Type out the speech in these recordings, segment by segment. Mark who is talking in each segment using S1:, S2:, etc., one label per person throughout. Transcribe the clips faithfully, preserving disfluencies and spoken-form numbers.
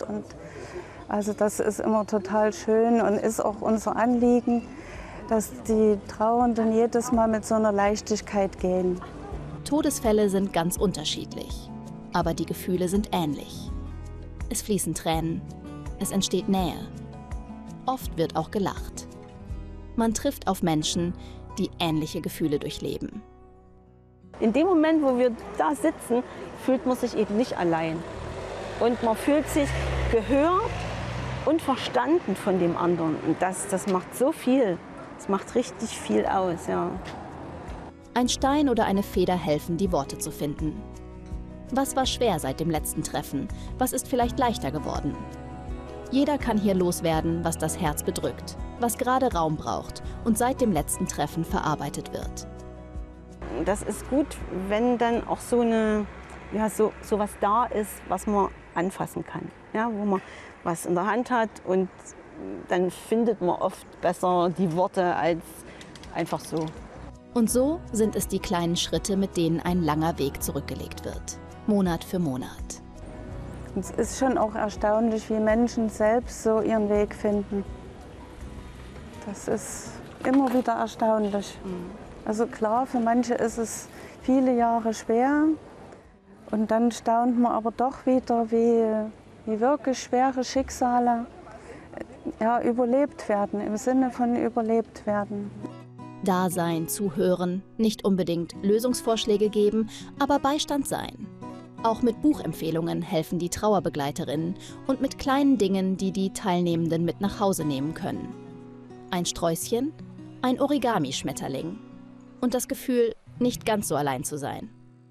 S1: Und also das ist immer total schön und ist auch unser Anliegen, dass die Trauernden jedes Mal mit so einer Leichtigkeit gehen.
S2: Todesfälle sind ganz unterschiedlich, aber die Gefühle sind ähnlich. Es fließen Tränen, es entsteht Nähe. Oft wird auch gelacht. Man trifft auf Menschen, die ähnliche Gefühle durchleben.
S3: In dem Moment, wo wir da sitzen, fühlt man sich eben nicht allein. Und man fühlt sich gehört und verstanden von dem anderen. Und das, das macht so viel. Das macht richtig viel aus, ja.
S2: Ein Stein oder eine Feder helfen, die Worte zu finden. Was war schwer seit dem letzten Treffen? Was ist vielleicht leichter geworden? Jeder kann hier loswerden, was das Herz bedrückt, was gerade Raum braucht und seit dem letzten Treffen verarbeitet wird.
S3: Das ist gut, wenn dann auch so eine, ja, so, so was da ist, was man anfassen kann, ja, wo man was in der Hand hat, und dann findet man oft besser die Worte als einfach so.
S2: Und so sind es die kleinen Schritte, mit denen ein langer Weg zurückgelegt wird, Monat für Monat.
S1: Es ist schon auch erstaunlich, wie Menschen selbst so ihren Weg finden. Das ist immer wieder erstaunlich. Also klar, für manche ist es viele Jahre schwer. Und dann staunt man aber doch wieder, wie, wie wirklich schwere Schicksale ja, überlebt werden, im Sinne von überlebt werden.
S2: Dasein, zuhören, nicht unbedingt Lösungsvorschläge geben, aber Beistand sein. Auch mit Buchempfehlungen helfen die Trauerbegleiterinnen und mit kleinen Dingen, die die Teilnehmenden mit nach Hause nehmen können. Ein Sträußchen, ein Origami-Schmetterling und das Gefühl, nicht ganz so allein zu sein.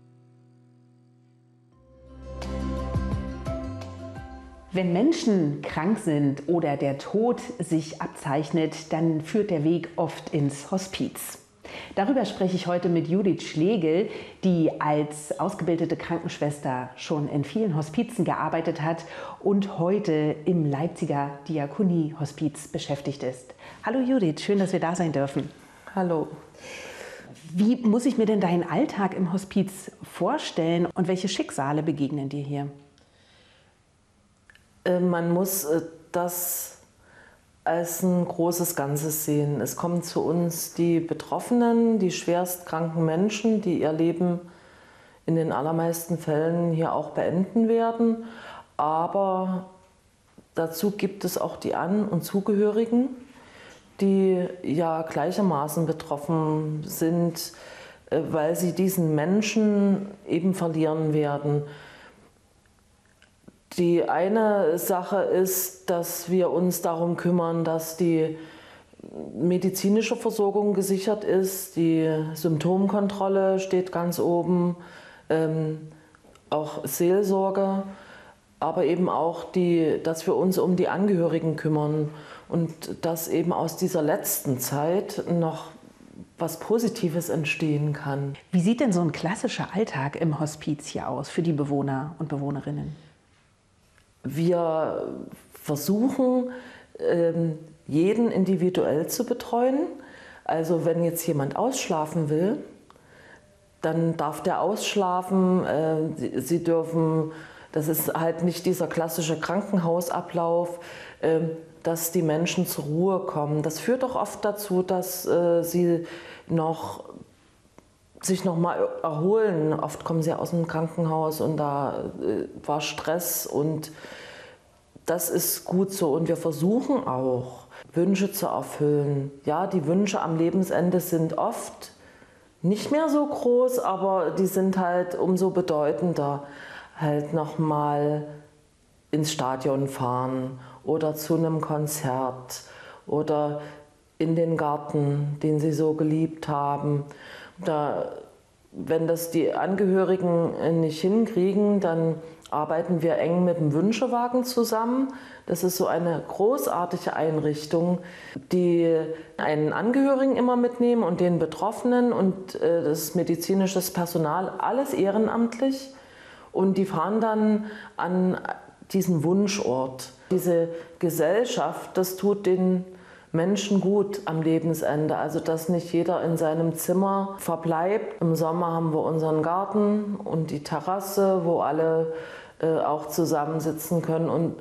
S4: Wenn Menschen krank sind oder der Tod sich abzeichnet, dann führt der Weg oft ins Hospiz. Darüber spreche ich heute mit Judith Schlegel, die als ausgebildete Krankenschwester schon in vielen Hospizen gearbeitet hat und heute im Leipziger Diakonie-Hospiz beschäftigt ist. Hallo Judith, schön, dass wir da sein dürfen.
S5: Hallo.
S4: Wie muss ich mir denn deinen Alltag im Hospiz vorstellen und welche Schicksale begegnen dir hier?
S5: Man muss das als ein großes Ganzes sehen. Es kommen zu uns die Betroffenen, die schwerst kranken Menschen, die ihr Leben in den allermeisten Fällen hier auch beenden werden. Aber dazu gibt es auch die An- und Zugehörigen, die ja gleichermaßen betroffen sind, weil sie diesen Menschen eben verlieren werden. Die eine Sache ist, dass wir uns darum kümmern, dass die medizinische Versorgung gesichert ist. Die Symptomkontrolle steht ganz oben, ähm, auch Seelsorge, aber eben auch, die, dass wir uns um die Angehörigen kümmern und dass eben aus dieser letzten Zeit noch was Positives entstehen kann.
S4: Wie sieht denn so ein klassischer Alltag im Hospiz hier aus für die Bewohner und Bewohnerinnen?
S5: Wir versuchen, jeden individuell zu betreuen. Also wenn jetzt jemand ausschlafen will, dann darf der ausschlafen. Sie dürfen, das ist halt nicht dieser klassische Krankenhausablauf, dass die Menschen zur Ruhe kommen. Das führt auch oft dazu, dass sie noch sich noch mal erholen. Oft kommen sie aus dem Krankenhaus und da äh, war Stress, und das ist gut so. Und wir versuchen auch, Wünsche zu erfüllen. Ja, die Wünsche am Lebensende sind oft nicht mehr so groß, aber die sind halt umso bedeutender. Halt noch mal ins Stadion fahren oder zu einem Konzert oder in den Garten, den sie so geliebt haben. Da, wenn das die Angehörigen nicht hinkriegen, dann arbeiten wir eng mit dem Wünschewagen zusammen. Das ist so eine großartige Einrichtung, die einen Angehörigen immer mitnehmen und den Betroffenen und äh, das medizinische Personal, alles ehrenamtlich. Und die fahren dann an diesen Wunschort. Diese Gesellschaft, das tut den Menschen gut am Lebensende, also dass nicht jeder in seinem Zimmer verbleibt. Im Sommer haben wir unseren Garten und die Terrasse, wo alle äh, auch zusammensitzen können, und